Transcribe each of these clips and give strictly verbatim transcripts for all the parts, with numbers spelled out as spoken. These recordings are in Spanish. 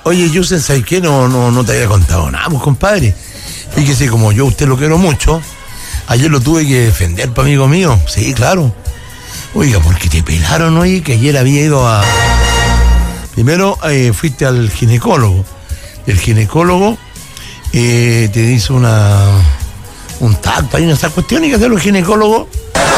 Oye, yo sé, ¿sabes qué? No, no, no te había contado nada, pues, compadre. Fíjese, como yo a usted lo quiero mucho, ayer lo tuve que defender para amigo mío. Sí, claro. Oiga, porque te pelaron, oye, que ayer había ido a... Primero eh, fuiste al ginecólogo. El ginecólogo eh, te hizo una... un tacto, hay una esa cuestión y que hacer los ginecólogos.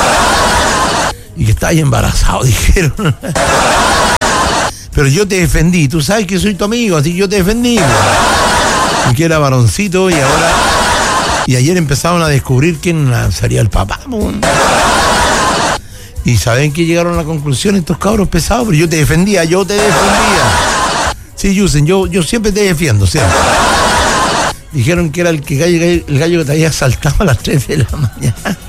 Y que estabas embarazado, dijeron. Pero yo te defendí, tú sabes que soy tu amigo, así que yo te defendí. Y que era varoncito y ahora... Y ayer empezaron a descubrir quién sería el papá. Y saben que llegaron a la conclusión estos cabros pesados, pero yo te defendía, yo te defendía. Sí, Yusen, yo, yo siempre te defiendo, siempre. Dijeron que era el, que gallo, el gallo que te había saltado a las tres de la mañana.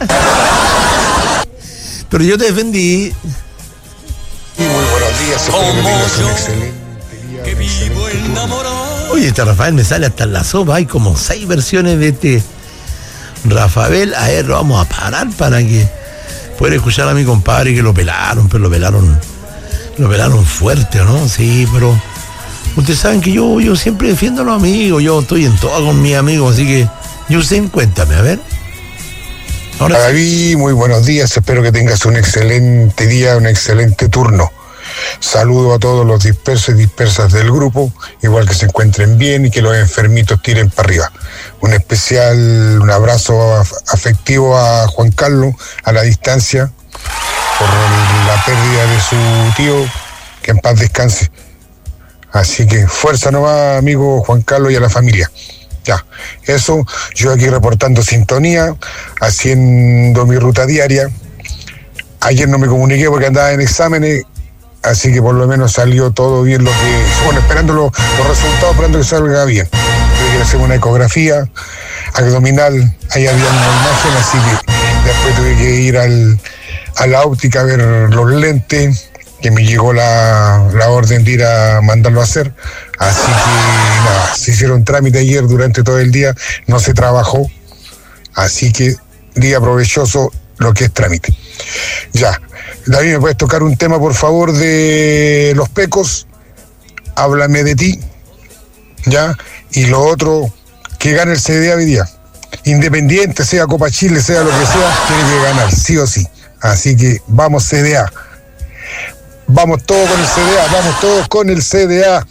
Pero yo te defendí. Y muy buenos días, espero que tengas un excelente día. Que vivo enamorado. Oye, este Rafael me sale hasta en la sopa. Hay como seis versiones de este Rafael. A ver, lo vamos a parar para que pueda escuchar a mi compadre que lo pelaron, pero lo pelaron, lo pelaron fuerte, ¿no? Sí, pero ustedes saben que yo, yo siempre defiendo a los amigos. Yo estoy en todo con mis amigos, así que yo sé, cuéntame, a ver. Ahora David, sí. Muy buenos días, espero que tengas un excelente día, un excelente turno. Saludo a todos los dispersos y dispersas del grupo, igual que se encuentren bien y que los enfermitos tiren para arriba. Un especial, un abrazo afectivo a Juan Carlos, a la distancia, por la pérdida de su tío, que en paz descanse. Así que fuerza nomás, amigo Juan Carlos, y a la familia. Ya, eso, yo aquí reportando sintonía, haciendo mi ruta diaria. Ayer no me comuniqué porque andaba en exámenes, así que por lo menos salió todo bien lo que... Bueno, esperando los, los resultados, esperando que salga bien. Tuve que hacer una ecografía abdominal, ahí había una imagen, así que después tuve que ir al, a la óptica a ver los lentes, que me llegó la, la orden de ir a mandarlo a hacer. Así que nada, se hicieron trámite ayer durante todo el día, no se trabajó, así que día provechoso lo que es trámite. Ya, David, ¿me puedes tocar un tema por favor de los pecos? Háblame de ti, ya, y lo otro, que gane el C D A hoy día. Independiente, sea Copa Chile, sea lo que sea, tiene que ganar, sí o sí. Así que vamos C D A. Vamos todos con el C D A, vamos todos con el C D A.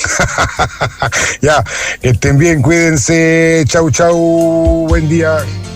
Ya, que estén bien, cuídense, chau, chau, buen día.